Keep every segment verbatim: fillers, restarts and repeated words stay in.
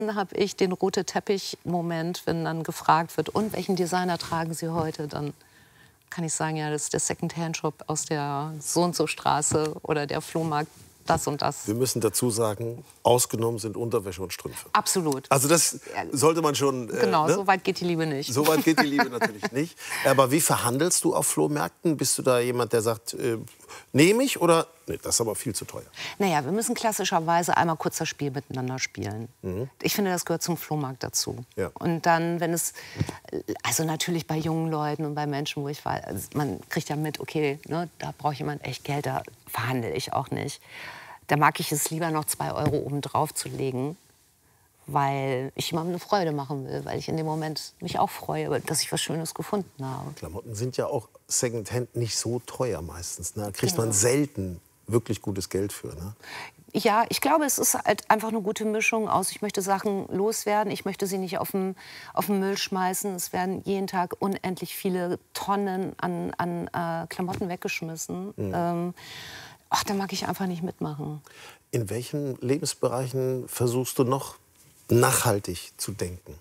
habe ich den rote Teppich-Moment, wenn dann gefragt wird, und welchen Designer tragen Sie heute? Dann kann ich sagen, ja, das ist der Second-Hand-Shop aus der So-und-so-Straße oder der Flohmarkt, das und das. Wir müssen dazu sagen, ausgenommen sind Unterwäsche und Strümpfe. Absolut. Also das sollte man schon... Äh, genau, ne? so weit geht die Liebe nicht. So weit geht die Liebe natürlich nicht. Aber wie verhandelst du auf Flohmärkten? Bist du da jemand, der sagt, äh, nehme ich oder... Nee, das ist aber viel zu teuer. Naja, wir müssen klassischerweise einmal kurz das Spiel miteinander spielen. Mhm. Ich finde, das gehört zum Flohmarkt dazu. Ja. Und dann, wenn es... Also natürlich bei jungen Leuten und bei Menschen, wo ich war... Also man kriegt ja mit, okay, ne, da braucht jemand echt Geld, da verhandle ich auch nicht. Da mag ich es lieber, noch zwei Euro oben drauf zu legen, weil ich jemandem eine Freude machen will, weil ich in dem Moment mich auch freue, dass ich was Schönes gefunden habe. Klamotten sind ja auch Secondhand nicht so teuer meistens. Ne? Da kriegt Genau. man selten wirklich gutes Geld für. Ne? Ja, ich glaube, es ist halt einfach eine gute Mischung aus. Ich möchte Sachen loswerden, ich möchte sie nicht auf den, auf den Müll schmeißen. Es werden jeden Tag unendlich viele Tonnen an, an äh, Klamotten weggeschmissen. Mhm. Ähm, ach, da mag ich einfach nicht mitmachen. In welchen Lebensbereichen versuchst du noch nachhaltig zu denken?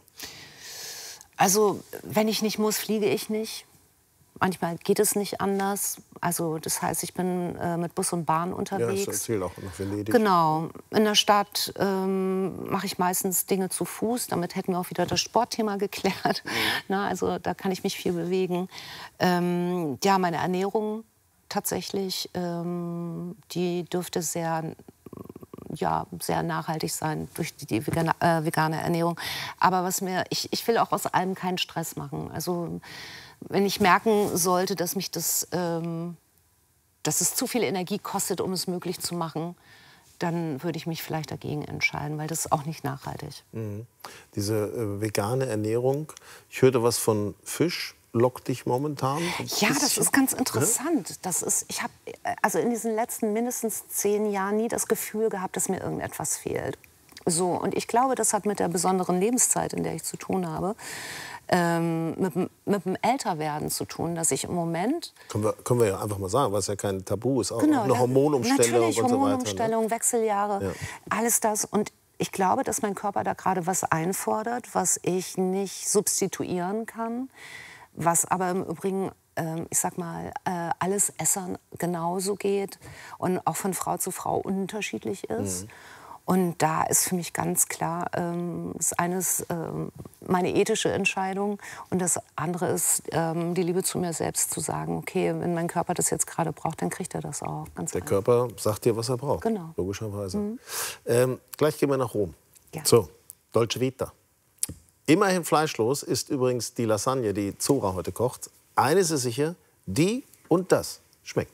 Also, wenn ich nicht muss, fliege ich nicht. Manchmal geht es nicht anders. Also, das heißt, ich bin äh, mit Bus und Bahn unterwegs. Ja, das erzählt auch nach Venedig. Genau. In der Stadt ähm, mache ich meistens Dinge zu Fuß. Damit hätten wir auch wieder das Sportthema geklärt. Mhm. Na, also, da kann ich mich viel bewegen. Ähm, ja, meine Ernährung tatsächlich, ähm, die dürfte sehr... ja, sehr nachhaltig sein durch die, die vegane, äh, vegane Ernährung. Aber was mir, ich, ich will auch aus allem keinen Stress machen. Also wenn ich merken sollte, dass mich das, ähm, dass es zu viel Energie kostet, um es möglich zu machen, dann würde ich mich vielleicht dagegen entscheiden, weil das ist auch nicht nachhaltig. Mhm. Diese äh, vegane Ernährung, ich hörte was von Fisch. Lockt dich momentan? Ja, das ist ganz interessant. Das ist, ich habe also in diesen letzten mindestens zehn Jahren nie das Gefühl gehabt, dass mir irgendetwas fehlt. So, und ich glaube, das hat mit der besonderen Lebenszeit, in der ich zu tun habe, ähm, mit, mit dem Älterwerden zu tun, dass ich im Moment... Können wir, können wir ja einfach mal sagen, was ja kein Tabu ist, auch genau, eine Hormonumstellung natürlich, und so weiter. Hormonumstellung, Ne? Wechseljahre, ja. Alles das. Und ich glaube, dass mein Körper da gerade was einfordert, was ich nicht substituieren kann. Was aber im Übrigen, äh, ich sag mal, äh, alles Essern genauso geht und auch von Frau zu Frau unterschiedlich ist. Mhm. Und da ist für mich ganz klar, ähm, das eine ist ähm, meine ethische Entscheidung und das andere ist ähm, die Liebe zu mir selbst, zu sagen, okay, wenn mein Körper das jetzt gerade braucht, dann kriegt er das auch. Ganz Der einfach. Körper sagt dir, was er braucht, genau. Logischerweise. Mhm. Ähm, gleich gehen wir nach Rom. Ja. So, Dolce Vita. Immerhin fleischlos ist übrigens die Lasagne, die Zora heute kocht. Eines ist sicher, die und das schmeckt.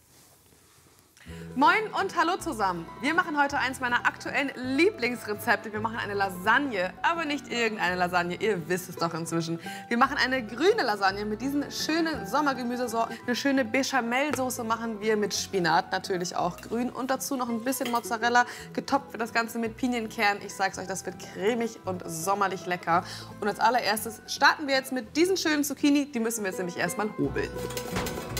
Moin und hallo zusammen. Wir machen heute eins meiner aktuellen Lieblingsrezepte. Wir machen eine Lasagne, aber nicht irgendeine Lasagne. Ihr wisst es doch inzwischen. Wir machen eine grüne Lasagne mit diesen schönen Sommergemüsesorten. Eine schöne Bechamelsoße machen wir mit Spinat, natürlich auch grün. Und dazu noch ein bisschen Mozzarella. Getoppt wird das Ganze mit Pinienkern. Ich sag's euch, das wird cremig und sommerlich lecker. Und als allererstes starten wir jetzt mit diesen schönen Zucchini. Die müssen wir jetzt nämlich erstmal hobeln.